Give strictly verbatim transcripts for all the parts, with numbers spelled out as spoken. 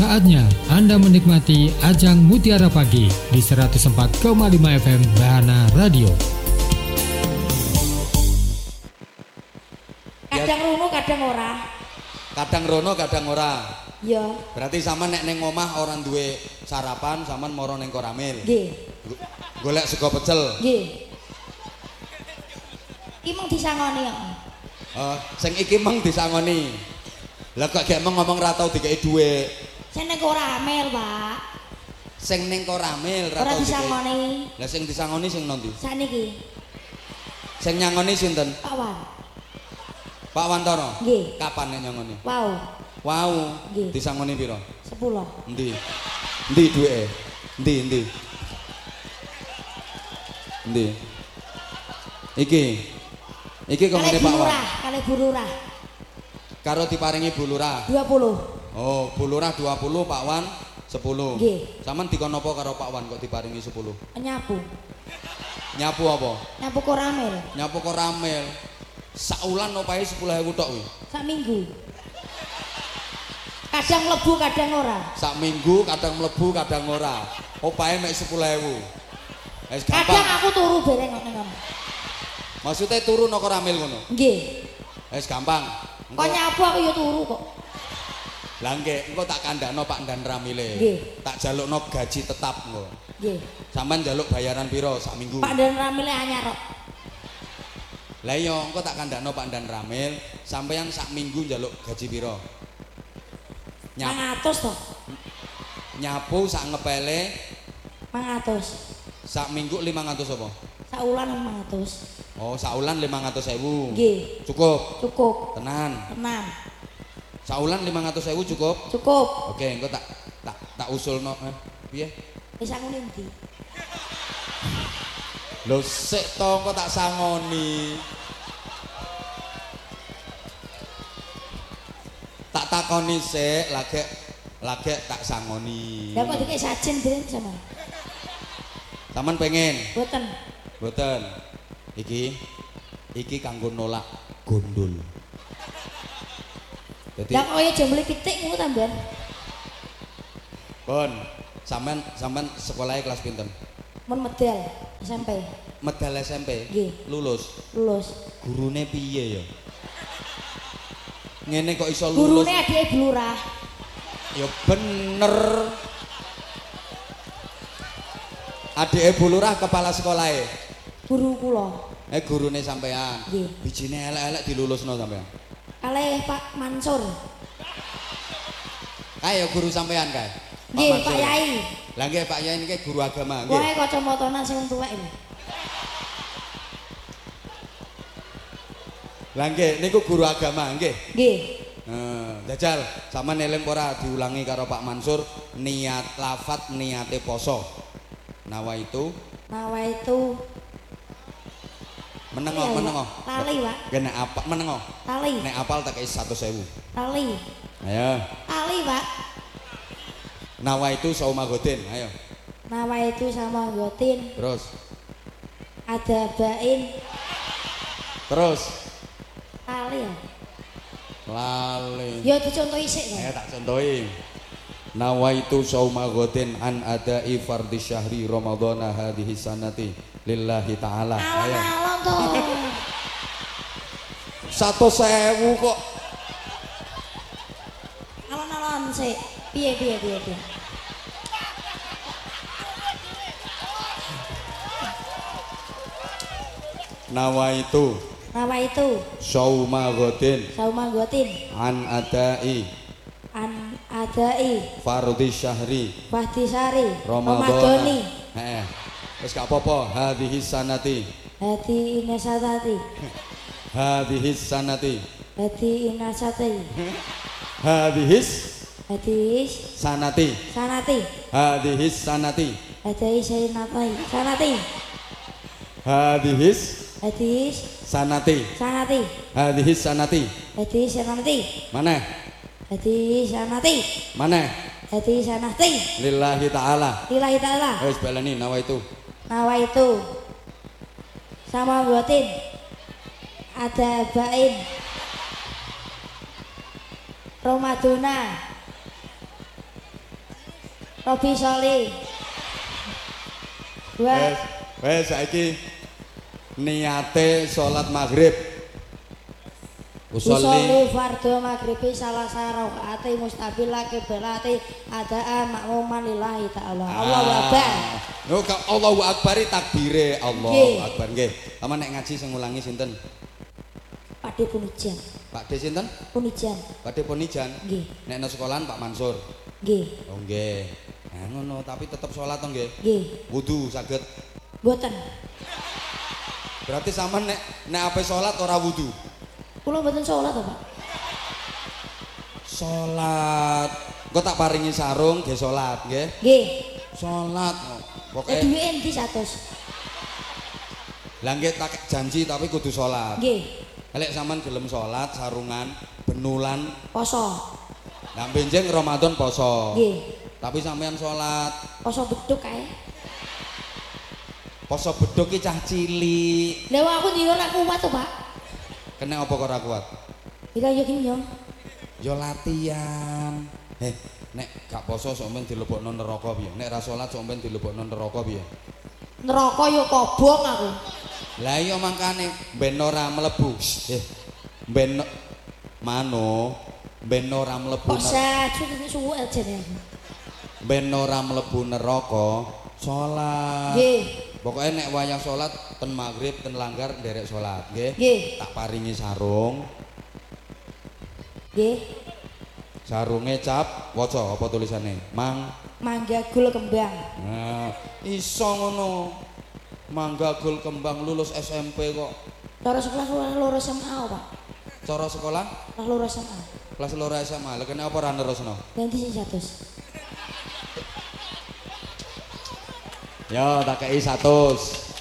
Saatnya Anda menikmati ajang Mutiara Pagi di seratus empat koma lima F M Bahana Radio. Kadang rono kadang ora. Kadang rono kadang ora. Iya. Berarti sama nek ning omah orang duwe sarapan, sampean moro ning Koramil. Nggih. Golek sego pecel. Nggih. Iki mung disangoni kok. Eh, sing iki meng disangoni. Lah kok gek meng ngomong ra tau dikei dhuwit. Sing ning Koramil, Pak. Sing ning Koramil ra Ora tau dikei. disangoni. Lah sing disangoni sing nondi? Sakniki. Sing nyangoni sinten? Pak Wan. Pak Wantoro. Nggih. Kapan nek nyangoni? Wow. Wow. Nggih. Disangoni piro? sepuluh. Endi? Endi duweke? Endi endi? Endi? Iki. Iki komene Pak Wan. Kali Bu Lurah. Karo diparingi Bu Lurah. dua puluh. Oh, Bu Lurah dua puluh, Pak Wan sepuluh. Nggih. Saman dikon apa karo Pak Wan kok diparingi sepuluh? Nyapu. Nyapu apa? Nyapu Koramil. Nyapu Koramil. Saulan opahe sepuluh ribu tok kuwi. Sak minggu. Kadang mlebu kadang ora. Sak minggu kadang mlebu kadang ora. Opahe mek sepuluh ribu. Wis gampang. Kadang aku turu bareng ngene ngono. Maksudnya turu nang Koramil ngono. Nggih. Wis gampang. Kok nyapu aku ya turu kok. Lah nggih, engko tak kandhakno Pak Dan Ramile. Nggih. Tak jalukno gaji tetap engko. Nggih. Sampeyan njaluk bayaran piro sak minggu? Pak Dan Ramile anyar kok. Lah iya, engko tak kandhakno Pak Dan Ramil, sampeyan sak minggu njaluk gaji piro? Nyap, lima ratus toh. nyapu sak ngepele lima ratus. sak minggu lima ratus apa? Sak ulan lima ratus. Oh, sak ulan lima ratus ribu. Nggih. Cukup. Cukup. Tenan. Tenang. Sak ulan lima ratus ribu cukup? Cukup. Oke, engko tak tak tak usulno. Eh, piye? Wis aku ndi? Lho sik to engko tak sangoni. Tak takoni sik, lagi lagi tak sangoni. Lah kok dikek sajen dereng sama. Taman pengen? Boten. Boten. Iki iki kanggo nolak gondol. Jadi Lah kok ya jembli pitik ngono tambahan. Bon, sampean sampean sekolahnya kelas pinten? Mun medal S M P. Medal S M P? Nggih. Lulus. Lulus. Gurune piye ya? Ngene kok iso lulus? Gurune adike Bu Lurah. Ya bener. Adike Bu Lurah kepala sekolahnya. Guru kula. Eh gurune sampean. Nggih. Bijine elek-elek dilulusno sampean. Kalih Pak Mansur. Ayo guru sampean kae. Nggih, Pak Yai. Lah nggih Pak Yai niki guru agama nggih. Wae kacamatane sing tuwek iki. Lah nggih niku guru agama nggih. Nggih. Heeh, jajal sampean eling ora diulangi karo Pak Mansur niat lafat niate poso. Nawa itu Nawa itu menengo iya, menengo. Tali, Pak. Nggih nek apa menengo. Tali. Nek apal tak kei seratus ribu. Tali. Ayo. Tali, Pak. Nawa itu saumagodin, ayo. Nawa itu sama gotin. Terus. Ada bain. Terus. Tali ya. Lali. Ya dicontohi sik, Ayo Pak. tak contohi. Nawaitu saumagotin an adai fardhi syahri ramadhana hadhihi sanati lillahi ta'ala. Ayo. Alon-alon to. Satu sewu kok. Alon-alon sik. Piye piye piye piye. Nawaitu Nawa itu saumagotin sauma gotin an adai an adai fardhi syahri Fahtisari ramadhana. Ramadhani Heeh. Wis gak apa-apa hadhihi sanati. hati inasatati Hadhihi sanati. hati inasati Hadhihi hati sanati. sanati Hadhihi sanati. hati sanati sanati Hadhihi hati sanati. sanati Hadhihi sanati. hati sanati Mana? hati sanati Mana? hati sanati Lillahi ta'ala. lillahi ta'ala. Wis balani nawa itu. Nawa itu sama gotin ada bain Ramadhana Robi Soli. Dua. Wes, wes saiki niate salat maghrib. Usolli Usolli fardhu maghribi salah rakaate mustabila qiblati adaan makmuman lillahi taala. Allahu akbar. Oh, Allahu akbar takbire Allahu Nggih. akbar nggih. Sama nek ngaji sing ngulangi sinten? Pakde Punijan. Pakde sinten? Punijan. Pakde Punijan. Nggih. Nek nang sekolahan Pak Mansur. Nggih. Oh nggih. Nah ngono tapi tetep salat to nggih. Nggih. Wudu saged. Mboten. Berarti sampean nek nek ape salat ora wudu. Kula mboten salat to, Pak. Salat. Engko tak paringi sarung nggih salat nggih. Nggih. Salat. Eh Pokoke duwe endi seratus? lah nggih tak janji tapi kudu salat. Nggih. Lek sampean gelem salat sarungan benulan Poso. lah benjing Ramadan poso. Nggih. Tapi sampean salat Poso beduk kae. poso bedhog ki cah cilik. Lha aku ndi ora kuat to, Pak. Kena apa kok ora kuat? Iki yo gini yo. Ya latihan. Eh, nek gak poso sok men dilebokno neraka piye? Nek ra salat sok men dilebokno neraka piye? Neraka yo kobong aku. Lah iya mangkane ben ora mlebu. Eh, ben mano ben ora mlebu. Kok saju suwe jane aku. Ben ora mlebu neraka, salat. Nggih. Pokoke nek wayah salat ten maghrib ten langgar nderek salat, nggih. Nggih. Tak paringi sarung. Nggih. Sarunge cap waca apa tulisane? Mang Mangga gul kembang. Nah, iso ngono. Mangga gul kembang lulus S M P kok. Cara sekolah kelas loro S M A, Pak. Cara sekolah Kelas loro S M A. kelas loro S M A. Lha kene apa ora nerusno? Ganti sing seratus. Yo tak kei seratus.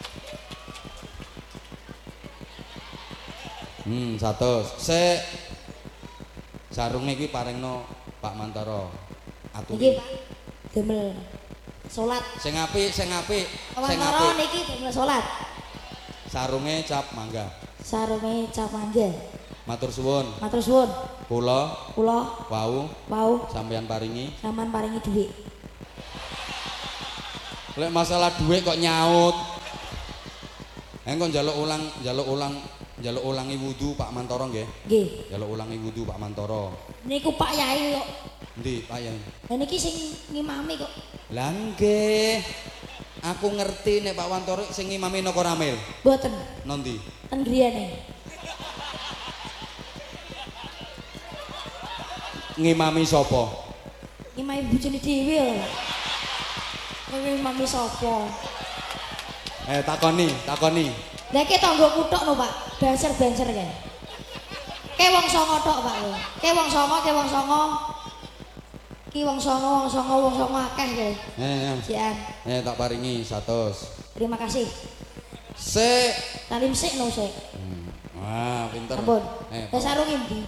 Hmm, seratus. Sik. Sarunge iki paringno Pak Mantara. Aturi. Nggih, Pak. Demel salat. Sing apik, sing apik, sing Mantara apik. niki demel salat. Sarunge cap mangga. Sarunge cap mangga. Matur suwun. Matur suwun. Kula Kula wau wau sampeyan paringi. sampean paringi dhuwit. Lek masalah duit kok nyaut. Engko njaluk ulang, njaluk ulang, njaluk ulangi wudu Pak Mantara nggih. Nggih. Njaluk ulangi wudu Pak Mantara. Niku Pak Yai kok. Endi Pak Yai? Lah niki sing ngimami kok. Lah nggih. Aku ngerti nek Pak Wantara sing ngimami Noko Ramil. Mboten. Nondi? Ten griyane. Ngimami sapa? Ngimami bojone dhewe lho. Ngimami sapa? Eh takoni, takoni. Lah iki tangga kuthuk no, Pak. Banser-banser kae. Ke wong songo tok, Pak. Ke wong songo, ke wong songo. Ki wong songo, wong songo, wong songo akeh kae. Eh, Sian. eh tak paringi seratus. Terima kasih. Sik. Talim sik no sik. Hmm. Wah, pinter. Ampun. Eh, Lah sarung endi?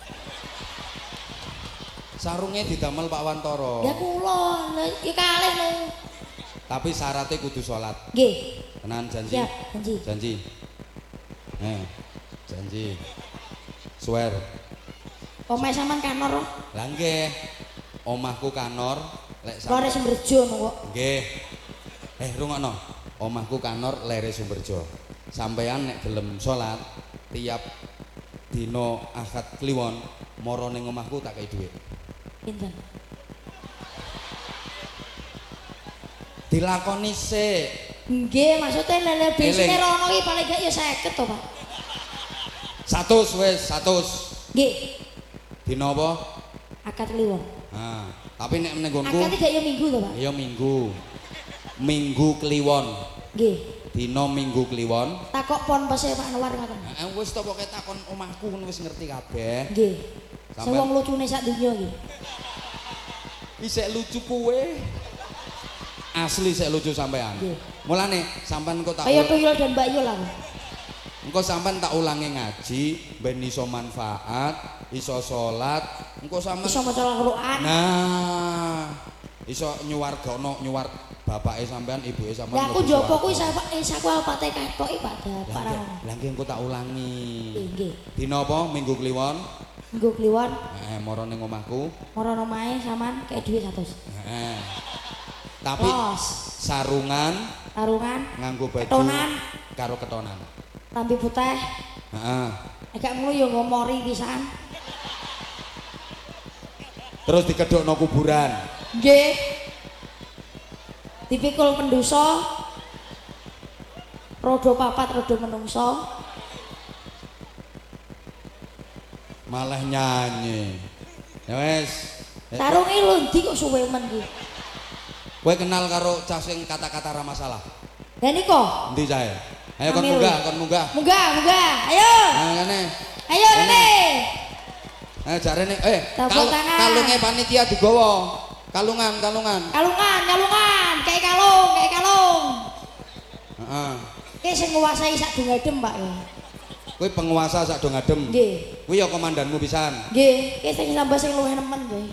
sarunge didamel Pak Wantara. Ya kula, lha iki kalih no. Tapi syaratnya kudu salat. Nggih. Tenan janji. Siap, janji. Janji. Eh, janji. Swear. Omahe sampean kanor. Lah nggih. Omahku kanor, lek Lore Sumberjo no kok. nggih. Eh, rungokno. Omahku kanor lere Sumberjo. Sampean nek gelem salat tiap dina Ahad Kliwon mara ning omahku tak kei dhuwit. Pinten? Dilakoni sik. Nggih, maksudnya lele bisine Eling. rono iki paling gak ya seket to, Pak. seratus wis, seratus. Nggih. Dina apa? Akad kliwon. Nah, tapi nek ning nggonku Akad iki gak ya minggu to, Pak? ya minggu. Minggu Kliwon. Nggih. Dina Minggu Kliwon. Takok pon pese Pak Anwar ngoten. Heeh, wis to pokoke takon omahku ngono wis ngerti kabeh. Nggih. Sing Sampean- wong lucune sak donya iki. Isek lucu kowe. Asli sik lucu sampean. Nggih. Mulane sampean kok tak Kaya ul- tuyul dan Mbak Yul aku. engko sampean tak ulangi ngaji ben iso manfaat, iso salat, engko sampean Iso maca Al-Qur'an. nah iso nyuwargana nyuwar bapake sampean, ibuke sampean. Lah aku mlebu njopo swarga. kuwi sak isaku alpate ketoki Pak Lah Dapak. nggih, lah nggih engko tak ulangi. Nggih, nggih. Dina apa? Minggu Kliwon. Nggo kliwon. Heeh, mara ning omahku. Mara omahe sampean kei dhuwit seratus. Heeh. Tapi Los. sarungan, Sarungan, nganggo baju ketonan, karo ketonan. Tambi putih. Heeh. Nek gak ngono ya ngomori pisan. Terus dikedhokno kuburan. Nggih. Dipikul pendosa. Rodo papat rodo menungso. Malah nyanyi. Ya wis. Sarunge lho ndi kok suwe men iki. Kowe kenal karo cah sing kata-kata ra masalah? Lah niko. Endi cahe? Ayo kon Amil. munggah, kon munggah. Munggah, munggah. Ayo. Nah, ngene. Ayo Rene. Eh jarene eh Tepuk kal tangan. kalunge panitia digawa. Kalungan, kalungan. Kalungan, kalungan, kayak kalung, kayak kalung. Heeh. Ki sing nguasai sak dungadem, Pak ya. Kowe penguasa sak do ngadem. Nggih. Kuwi ya komandanmu pisan. Nggih, ki sing tambah sing luwih nemen kowe.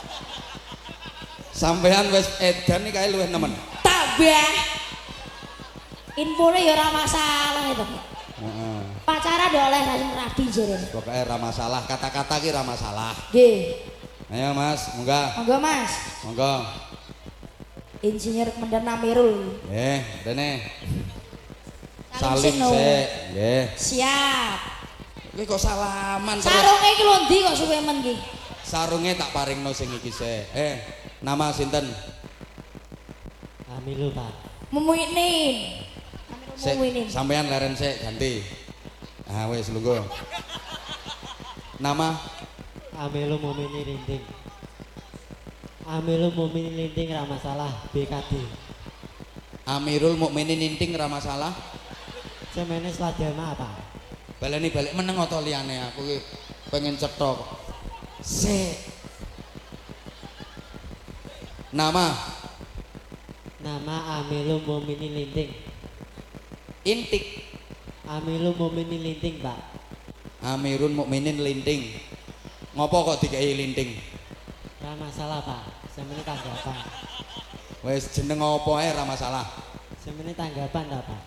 Sampean wis edan iki kae luwih nemen. Tambah. Infone ya ora masalah itu. Heeh. Pacaran ya oleh rasem rabi jare. Pokoke ra masalah, kata-kata ki ra masalah. Nggih. Ayo Mas, munggah. Monggo Mas. Monggo. Insinyur Kementerian Amirul. Nggih, rene. Salim Salim seno. sik, nggih. Siap. Kowe kok salaman terus. Sarunge iki lho ndi kok suwe men iki? Sarunge tak paringno sing iki sik. Eh, nama sinten? Amilu Pak. Mumuinin. Sik, Mumuinin. sampean leren sik ganti. Ah wis lungguh. Nama Amilu Mumini Linting. Amilu Mumini Linting ra masalah B K D. Amirul Mukminin Ninting ra masalah. Semene Sladama apa? Baleni balik meneng to liyane aku ki pengen cetha kok. Sik. Nama Nama Amilu Mumini Linting. Intik. Amilu Mumini Linting Pak. Amirun Mukminin Linting. Ngopo kok dikei linting? Ra masalah Pak. Semene tanggapan. Wis jeneng apa ae ra masalah. Semene tanggapan ta Pak.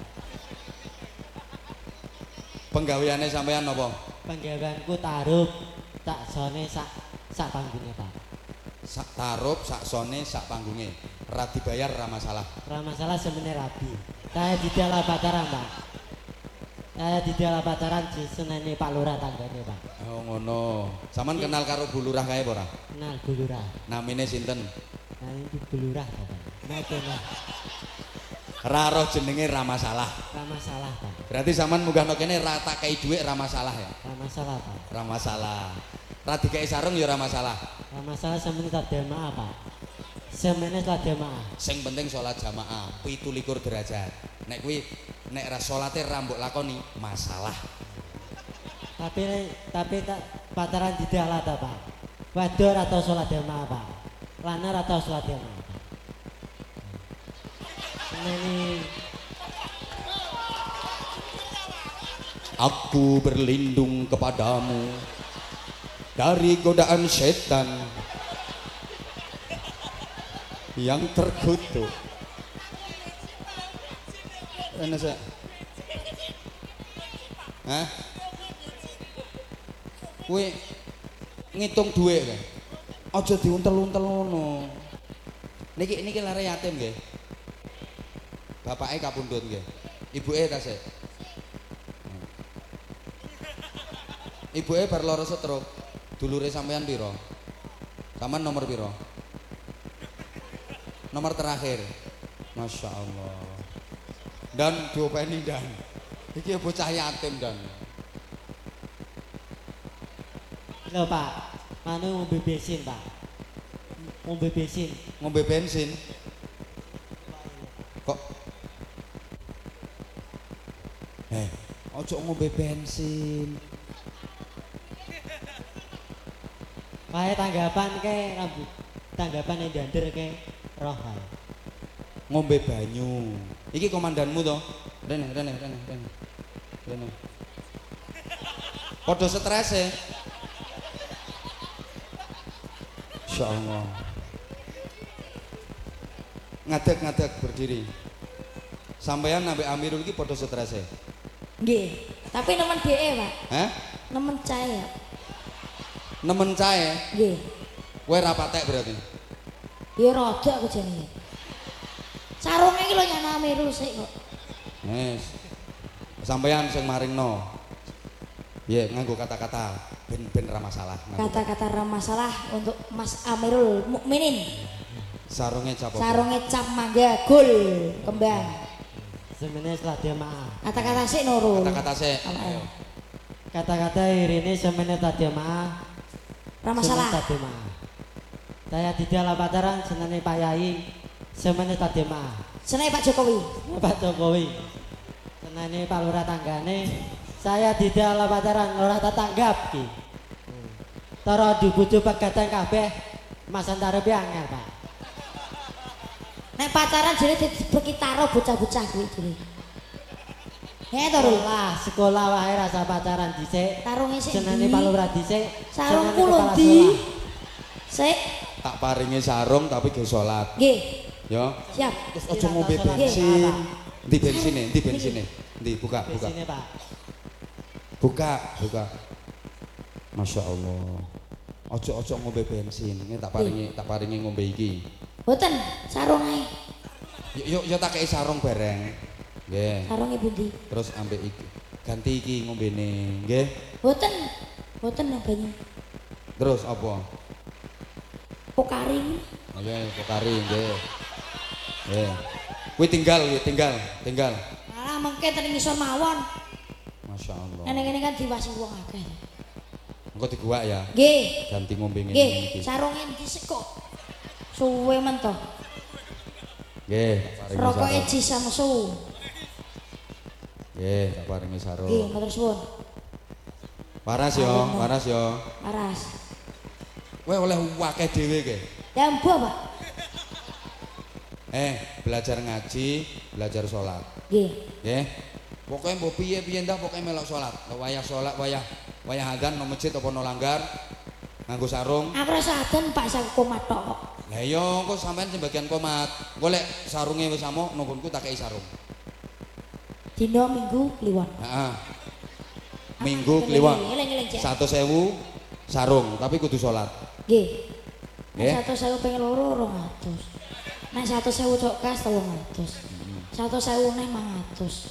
Penggaweane sampean apa? Penggaweanku taruh tak sone sak sak panggunge Pak. Sak tarup, sak sone, sak panggunge. Ra dibayar ra masalah. Ra masalah semene rabi. Saya di dalam pacaran Pak. Saya di dalam pacaran senene Pak Lurah tanggane Pak. Oh ngono. Saman kenal karo Bu Lurah kae apa ora? Kenal Bu Lurah. Namine sinten? Nah ini Bu Lurah Pak. Nah kenal. Ra roh jenenge ra masalah. Ra masalah Pak. Berarti sampean munggahno kene ra tak kei dhuwit ra masalah ya. Ra masalah Pak. Ra masalah. Ra dikei sarung ya ra masalah. Ra masalah semene tak jamaah Pak. Semene tak jamaah. Sing penting salat jamaah pitu likur derajat. Nek kuwi nek ra salate ra mbok lakoni masalah. Tapi tapi tak pacaran di dalam ta Pak. Wador atau sholat jamaah Pak. Lanang atau sholat jamaah Pak. Ini Aku berlindung kepadamu dari godaan setan yang terkutuk. Enak sih. Hah? Kowe ngitung dhuwit kae. Aja diuntel-untel ngono. Niki niki lare yatim nggih. Bapake kapundhut nggih. Ibuke ta sik. Ibuke bar lara stroke. Dulure sampean pira? Sampean nomor pira? Nomor terakhir. Masya Allah. Dan diopeni dan. Iki bocah yatim dan. lho Pak. Anu ngombe bensin Pak. Ngombe bensin. Ngombe bensin. Kok Eh, ojo ngombe bensin. Kae tanggapan ke rambut. Tanggapan yang dander ke roh kae. Ngombe banyu. Iki komandanmu to. Rene, rene, rene, rene. Rene. Padha stres e. Insyaallah. Ngadeg-ngadeg berdiri. Sampeyan ambek Amirul iki padha stres e. Nggih, tapi nemen dheke, Pak. Hah? Nemen cae ya. nemen cae. Nggih. Kowe ra patek berarti. Ya rada aku jenenge. Sarunge iki lho nyana miru sik kok. Wes. Sampeyan sing maringno. Iya, nganggo kata-kata ben-ben ra masalah. Kata-kata ra masalah untuk Mas Amirul Mukminin. Sarunge cap apa? Sarunge cap mangga gul kembang. Semene seladya maaf. Kata-kata sik Nurul. Kata-kata sik. Ayo. Kata-kata irine semene tadya maaf. Ra masalah. Semene tadya maaf. Saya di dalam pacaran senene Pak Yai. Semene tadya maaf. Seneng Pak Jokowi. Pak Jokowi. Senene Pak Lurah tanggane. Saya di dalam pacaran ora tak tanggap ki. Tara dibujuk pegadang kabeh Mas Antara angel, Pak. Nek pacaran jane dibeki taro bocah-bocah kuwi jane. He to Rul. Lah, sekolah wae rasa pacaran dhisik. Tarunge sik. Senene Pak Lurah dhisik. Sarungku lho ndi? Sik. Tak paringi sarung tapi ge salat. Nggih. Ya. Siap. Terus aja ngombe bensin. Ndi bensine? Ndi bensine? Ndi buka, buka. Sini, Pak. Buka, buka. Masya Allah. Ojo-ojo ngombe bensin. Ini tak paringi, tak paringi ngombe iki. Mboten, sarung ae. Yuk, yuk, yuk tak kei sarung bareng. Nggih. Sarunge pundi? Terus ambek iki. Ganti iki ngombene, nggih. Mboten. Mboten nang banyu. Terus apa? Pokari. Nggih, pokari nggih. Nggih. Kuwi tinggal, kuwi tinggal, tinggal. Malah mengke ten ngisor mawon. Masya Allah. Neng ngene kan diwasi wong akeh. Engko diguwak ya. Nggih. Ganti ngombe ngene Nggih, iki. sarunge dhisik kok. Suwe men to. Nggih, tak paringi Rokoke sarung. Ji Samsu. Nggih, tak paringi sarung. Nggih, matur suwun. Waras yo, waras yo. Waras. Kowe oleh akeh dhewe ke. Ya mbok, Pak. Eh, belajar ngaji, belajar sholat. Nggih. Nggih. Pokoknya mbok piye-piye ndah pokoke melok sholat. Wayah sholat, wayah wayah adzan nang masjid apa nang langgar nganggo sarung. Aku rasa adan Pak sak komat tok kok. Lah iya engko sampean sebagian komat. Engko lek sarunge wis samo nunggonku tak kei sarung. Dina Minggu kliwon. Heeh. Minggu kliwon. Eling-eling Cek. satu sewu sarung, tapi kudu sholat. Nggih. Nggih. Nek satu sewu ping loro rong atus. Nek satu sewu cok kas telung atus. Satu sewu neh mang atus.